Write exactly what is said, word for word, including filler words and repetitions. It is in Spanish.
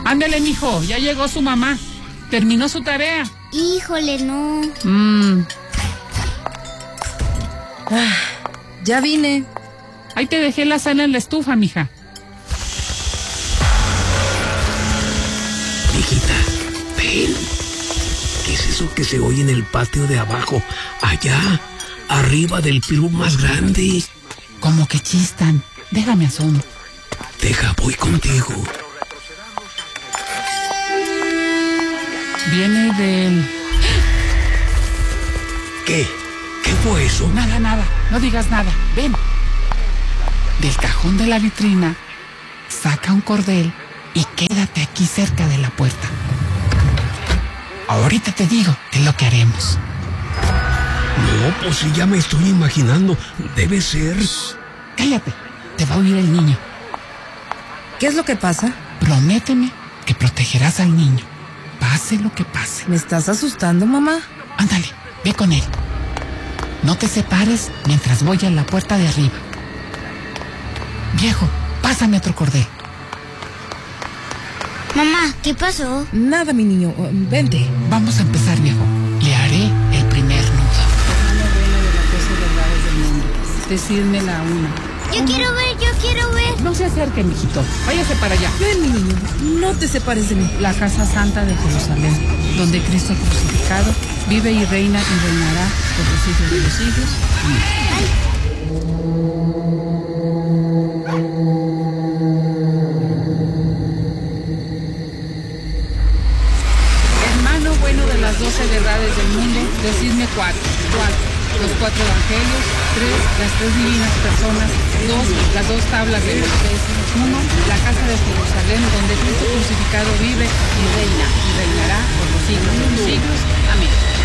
Ándale, mijo, ya llegó su mamá. Terminó su tarea. Híjole, no. Mmm. Ah, ya vine. Ahí te dejé la sal en la estufa, mija. Mijita, ven. ¿Qué es eso que se oye en el patio de abajo? Allá, arriba del pirú más grande. Como que chistan. Déjame asomo. Deja, voy contigo. Viene del... ¿Qué? ¿Qué fue eso? Nada, nada. No digas nada. Ven. Del cajón de la vitrina, saca un cordel y quédate aquí cerca de la puerta. Ahorita te digo qué es lo que haremos. No, pues sí, ya me estoy imaginando. Debe ser... Cállate, te va a oír el niño. ¿Qué es lo que pasa? Prométeme que protegerás al niño, pase lo que pase. ¿Me estás asustando, mamá? Ándale, ve con él. No te separes mientras voy a la puerta de arriba. Viejo, pásame otro cordel. Mamá, ¿qué pasó? Nada, mi niño. Uh, vente. Vamos a empezar, viejo. Le haré el primer nudo. Hermano bueno de las doce verdades del mundo, decirme la una. Yo quiero ver, yo quiero ver. No se acerque, mijito. Váyase para allá. Ven, mi niño. No te separes de mí. La casa santa de Jerusalén, donde Cristo crucificado vive y reina y reinará por los siglos de los siglos. Amén. Hermano bueno de las doce verdades del mundo, decidme cuatro. Cuatro. Los cuatro evangelios. Tres. Las tres divinas personas. Dos. Las dos tablas de Moisés. Uno. La casa de Jerusalén, donde Cristo crucificado vive y reina y reinará por los siglos de los siglos. Amén.